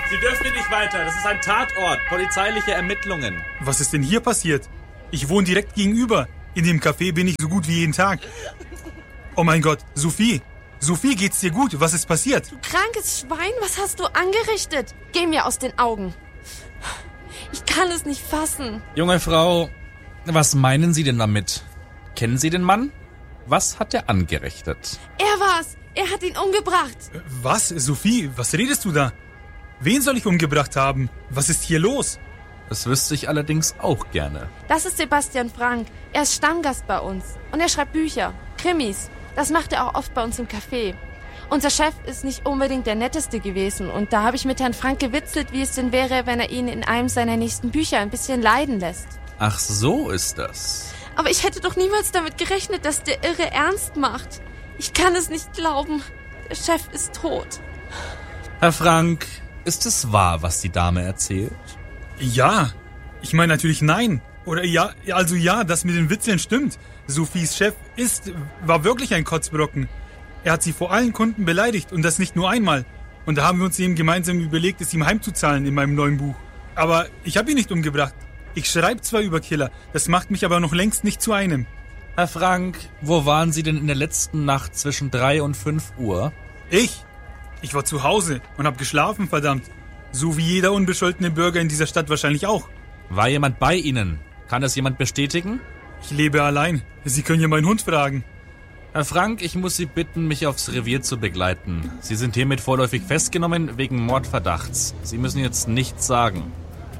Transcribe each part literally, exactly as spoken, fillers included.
Sie dürfen hier nicht weiter. Das ist ein Tatort. Polizeiliche Ermittlungen. Was ist denn hier passiert? Ich wohne direkt gegenüber. In dem Café bin ich so gut wie jeden Tag. Oh mein Gott, Sophie. Sophie, geht's dir gut? Was ist passiert? Du krankes Schwein, was hast du angerichtet? Geh mir aus den Augen. Ich kann es nicht fassen. Junge Frau, was meinen Sie denn damit? Kennen Sie den Mann? Was hat er angerichtet? Er war's. Er hat ihn umgebracht. Was? Sophie, was redest du da? Wen soll ich umgebracht haben? Was ist hier los? Das wüsste ich allerdings auch gerne. Das ist Sebastian Frank. Er ist Stammgast bei uns. Und er schreibt Bücher, Krimis. Das macht er auch oft bei uns im Café. Unser Chef ist nicht unbedingt der Netteste gewesen. Und da habe ich mit Herrn Frank gewitzelt, wie es denn wäre, wenn er ihn in einem seiner nächsten Bücher ein bisschen leiden lässt. Ach, so ist das. Aber ich hätte doch niemals damit gerechnet, dass der Irre ernst macht. Ich kann es nicht glauben. Der Chef ist tot. Herr Frank, ist es wahr, was die Dame erzählt? Ja. Ich meine natürlich nein. Oder ja, also ja, das mit den Witzeln stimmt. Sophies Chef ist, war wirklich ein Kotzbrocken. Er hat sie vor allen Kunden beleidigt und das nicht nur einmal. Und da haben wir uns eben gemeinsam überlegt, es ihm heimzuzahlen in meinem neuen Buch. Aber ich habe ihn nicht umgebracht. Ich schreibe zwar über Killer, das macht mich aber noch längst nicht zu einem. Herr Frank, wo waren Sie denn in der letzten Nacht zwischen drei und fünf Uhr? Ich? Ich war zu Hause und habe geschlafen, verdammt. So wie jeder unbescholtene Bürger in dieser Stadt wahrscheinlich auch. War jemand bei Ihnen? Kann das jemand bestätigen? Ich lebe allein. Sie können ja meinen Hund fragen. Herr Frank, ich muss Sie bitten, mich aufs Revier zu begleiten. Sie sind hiermit vorläufig festgenommen wegen Mordverdachts. Sie müssen jetzt nichts sagen.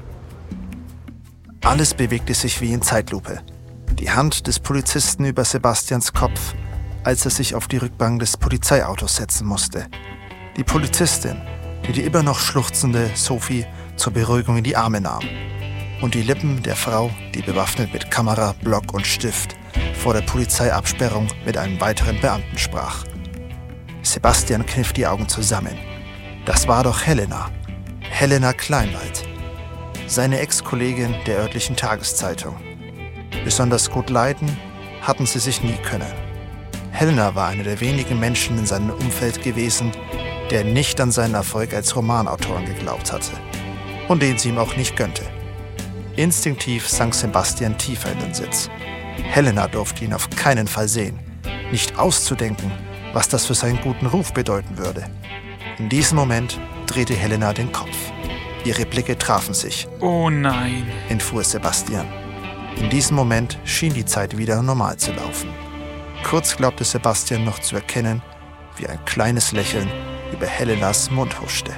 Alles bewegte sich wie in Zeitlupe. Die Hand des Polizisten über Sebastians Kopf, als er sich auf die Rückbank des Polizeiautos setzen musste. Die Polizistin, die die immer noch schluchzende Sophie zur Beruhigung in die Arme nahm. Und die Lippen der Frau, die bewaffnet mit Kamera, Block und Stift vor der Polizeiabsperrung mit einem weiteren Beamten sprach. Sebastian kniff die Augen zusammen. Das war doch Helena. Helena Kleinwald. Seine Ex-Kollegin der örtlichen Tageszeitung. Besonders gut leiden hatten sie sich nie können. Helena war einer der wenigen Menschen in seinem Umfeld gewesen, der nicht an seinen Erfolg als Romanautorin geglaubt hatte. Und den sie ihm auch nicht gönnte. Instinktiv sank Sebastian tiefer in den Sitz. Helena durfte ihn auf keinen Fall sehen, nicht auszudenken, was das für seinen guten Ruf bedeuten würde. In diesem Moment drehte Helena den Kopf. Ihre Blicke trafen sich. Oh nein, entfuhr Sebastian. In diesem Moment schien die Zeit wieder normal zu laufen. Kurz glaubte Sebastian noch zu erkennen, wie ein kleines Lächeln über Helenas Mund huschte.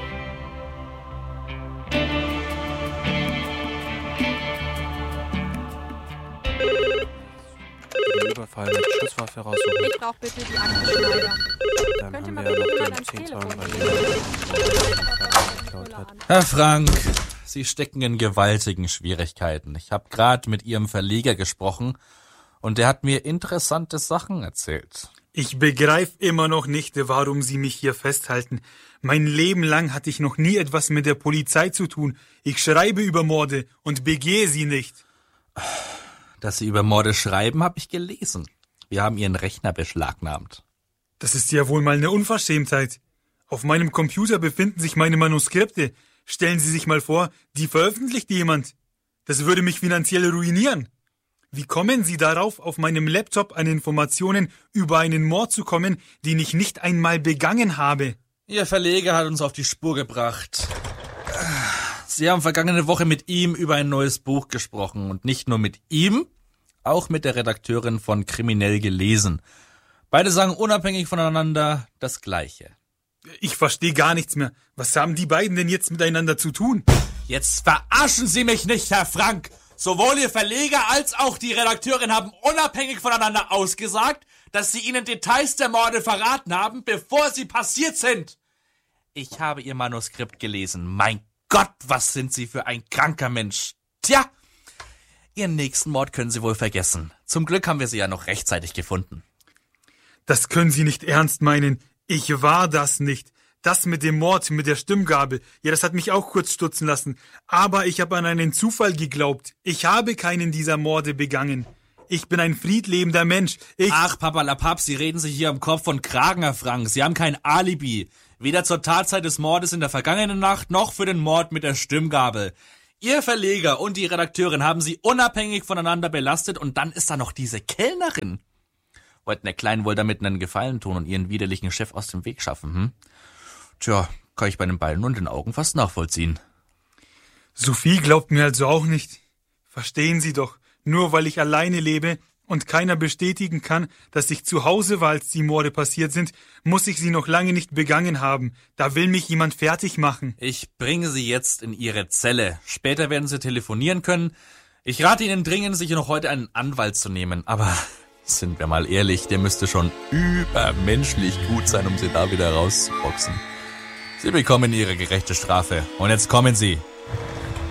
Überfall mit Schusswaffe raussuchen. Ich brauche bitte die Aktenschneider. Dann Könnte haben man wir ja bitte noch mal den ans Zehntausend Telefon geklaut hat. Herr Frank, Sie stecken in gewaltigen Schwierigkeiten. Ich habe gerade mit Ihrem Verleger gesprochen und der hat mir interessante Sachen erzählt. Ich begreife immer noch nicht, warum Sie mich hier festhalten. Mein Leben lang hatte ich noch nie etwas mit der Polizei zu tun. Ich schreibe über Morde und begehe sie nicht. Dass Sie über Morde schreiben, habe ich gelesen. Wir haben Ihren Rechner beschlagnahmt. Das ist ja wohl mal eine Unverschämtheit. Auf meinem Computer befinden sich meine Manuskripte. Stellen Sie sich mal vor, die veröffentlicht jemand. Das würde mich finanziell ruinieren. Wie kommen Sie darauf, auf meinem Laptop an Informationen über einen Mord zu kommen, den ich nicht einmal begangen habe? Ihr Verleger hat uns auf die Spur gebracht. Sie haben vergangene Woche mit ihm über ein neues Buch gesprochen. Und nicht nur mit ihm, auch mit der Redakteurin von Kriminell gelesen. Beide sagen unabhängig voneinander das Gleiche. Ich verstehe gar nichts mehr. Was haben die beiden denn jetzt miteinander zu tun? Jetzt verarschen Sie mich nicht, Herr Frank! Sowohl Ihr Verleger als auch die Redakteurin haben unabhängig voneinander ausgesagt, dass sie Ihnen Details der Morde verraten haben, bevor sie passiert sind. Ich habe Ihr Manuskript gelesen. Mein Gott, was sind Sie für ein kranker Mensch. Tja, Ihren nächsten Mord können Sie wohl vergessen. Zum Glück haben wir Sie ja noch rechtzeitig gefunden. Das können Sie nicht ernst meinen. Ich war das nicht. Das mit dem Mord, mit der Stimmgabel, ja, das hat mich auch kurz stutzen lassen. Aber ich habe an einen Zufall geglaubt. Ich habe keinen dieser Morde begangen. Ich bin ein friedlebender Mensch. Ich... Ach, Papalapap, Sie reden sich hier am Kopf von Kragen, Herr Frank. Sie haben kein Alibi. Weder zur Tatzeit des Mordes in der vergangenen Nacht, noch für den Mord mit der Stimmgabel. Ihr Verleger und die Redakteurin haben Sie unabhängig voneinander belastet und dann ist da noch diese Kellnerin. Wollten der Kleinen wohl damit einen Gefallen tun und ihren widerlichen Chef aus dem Weg schaffen, hm? Tja, kann ich bei den Ballen und den Augen fast nachvollziehen. Sophie glaubt mir also auch nicht. Verstehen Sie doch, nur weil ich alleine lebe und keiner bestätigen kann, dass ich zu Hause war, als die Morde passiert sind, muss ich sie noch lange nicht begangen haben. Da will mich jemand fertig machen. Ich bringe Sie jetzt in Ihre Zelle. Später werden Sie telefonieren können. Ich rate Ihnen dringend, sich noch heute einen Anwalt zu nehmen. Aber sind wir mal ehrlich, der müsste schon übermenschlich gut sein, um Sie da wieder rauszuboxen. Sie bekommen Ihre gerechte Strafe. Und jetzt kommen Sie.